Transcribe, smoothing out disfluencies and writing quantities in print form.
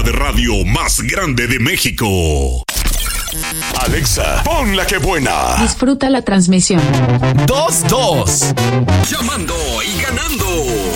cabina de radio más grande de México. Alexa, pon la que buena. Disfruta la transmisión. 2-2. Llamando y ganando.